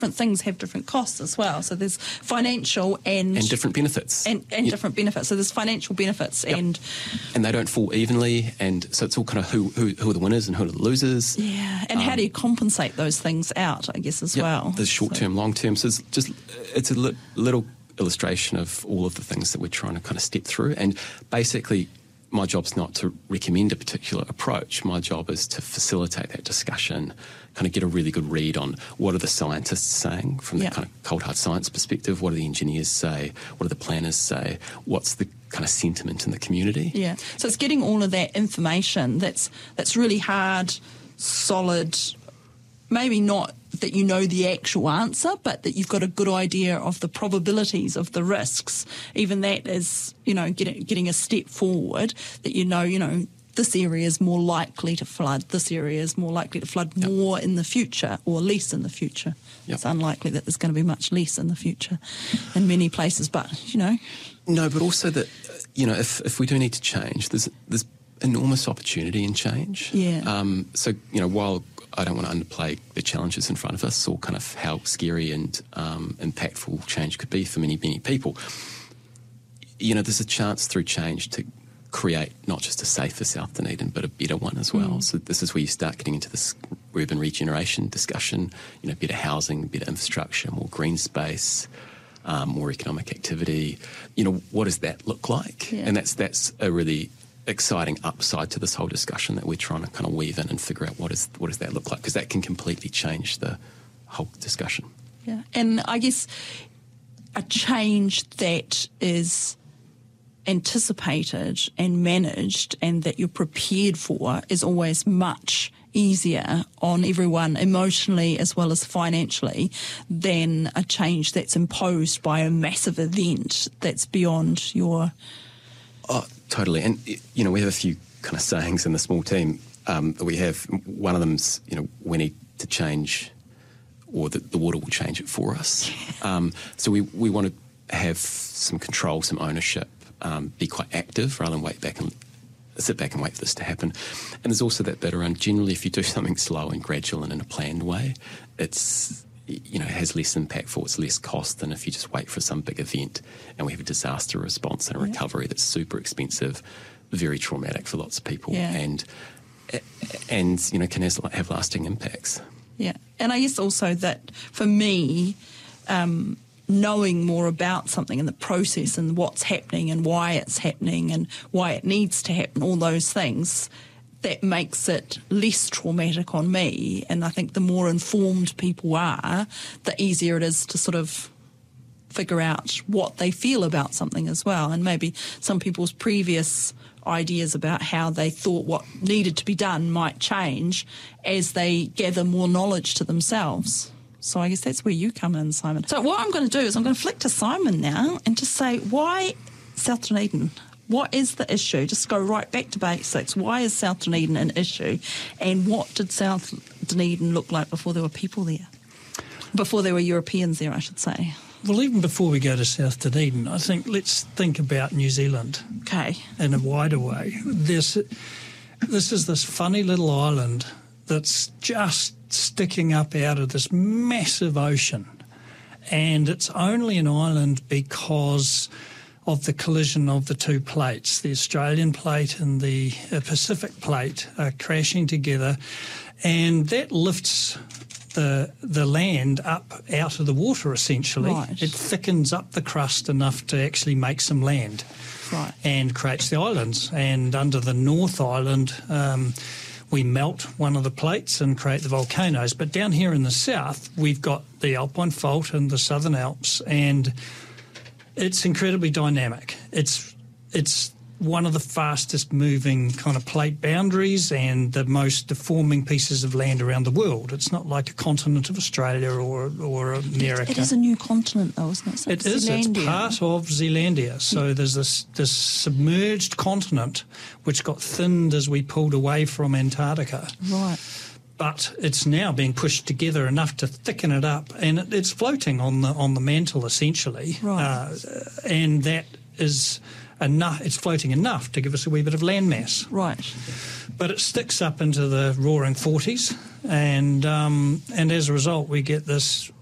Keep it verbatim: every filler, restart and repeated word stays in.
different things have different costs as well. So there's financial and... And different benefits. And, and yep. different benefits. So there's financial benefits yep. and... And they don't fall evenly, and so it's all kind of who who, who are the winners and who are the losers. Yeah, and um, how do you compensate those things out, I guess, as yep. well? There's short-term, so. long-term. So it's just, it's a li- little illustration of all of the things that we're trying to kind of step through. And basically, my job's not to recommend a particular approach. My job is to facilitate that discussion, kind of get a really good read on what are the scientists saying from the yeah. kind of cold hard science perspective, what do the engineers say, what do the planners say, what's the kind of sentiment in the community. Yeah, so it's getting all of that information that's that's really hard, solid, maybe not that you know the actual answer, but that you've got a good idea of the probabilities of the risks. Even that is, you know, getting getting a step forward, that you know, you know, this area is more likely to flood, this area is more likely to flood yep. more in the future or less in the future. Yep. It's unlikely that there's going to be much less in the future in many places, but, you know. No, but also that, you know, if, if we do need to change, there's there's enormous opportunity in change. Yeah. Um, so, you know, while I don't want to underplay the challenges in front of us or kind of how scary and um, impactful change could be for many, many people, you know, there's a chance through change to create not just a safer South Dunedin, but a better one as well. Mm. So this is where you start getting into this urban regeneration discussion, you know, better housing, better infrastructure, more green space, um, more economic activity. You know, what does that look like? Yeah. And that's that's a really exciting upside to this whole discussion that we're trying to kind of weave in and figure out what is what does that look like, because that can completely change the whole discussion. Yeah, and I guess a change that is anticipated and managed and that you're prepared for is always much easier on everyone emotionally as well as financially than a change that's imposed by a massive event that's beyond your... Oh, totally. And, you know, we have a few kind of sayings in the small team um, that we have. One of them's, you know, we need to change, or the, the water will change it for us. Um, so we, we want to have some control, some ownership, um, be quite active rather than wait back and sit back and wait for this to happen. And there's also that bit around generally if you do something slow and gradual and in a planned way, it's... you know, has less impact for it's less cost than if you just wait for some big event and we have a disaster response and a yeah. recovery that's super expensive, very traumatic for lots of people, yeah. and and you know can have lasting impacts. Yeah, and I guess also that for me, um, knowing more about something and the process and what's happening and why it's happening and why it needs to happen, all those things, that makes it less traumatic on me. And I think the more informed people are, the easier it is to sort of figure out what they feel about something as well. And maybe some people's previous ideas about how they thought what needed to be done might change as they gather more knowledge to themselves. So I guess that's where you come in, Simon. So what I'm going to do is I'm going to flick to Simon now and just say, why South Dunedin? What is the issue? Just go right back to basics. Why is South Dunedin an issue? And what did South Dunedin look like before there were people there? Before there were Europeans there, I should say. Well, even before we go to South Dunedin, I think let's think about New Zealand. Okay. In a wider way. There's, this is this funny little island that's just sticking up out of this massive ocean. And it's only an island because of the collision of the two plates. The Australian plate and the Pacific plate are crashing together, and that lifts the the land up out of the water, essentially. Right. It thickens up the crust enough to actually make some land. Right. And creates the islands. And under the North Island, um, we melt one of the plates and create the volcanoes. But down here in the south, we've got the Alpine Fault and the Southern Alps, and it's incredibly dynamic. It's it's one of the fastest moving kind of plate boundaries and the most deforming pieces of land around the world. It's not like a continent of Australia or or America. It, it is a new continent, though, isn't it? So it is. It's part of Zealandia. So yeah. there's this this submerged continent which got thinned as we pulled away from Antarctica. Right. But it's now being pushed together enough to thicken it up, and it, it's floating on the on the mantle essentially. Right. Uh, and that is enough. It's floating enough to give us a wee bit of landmass. Right. But it sticks up into the roaring forties, and um, and as a result, we get this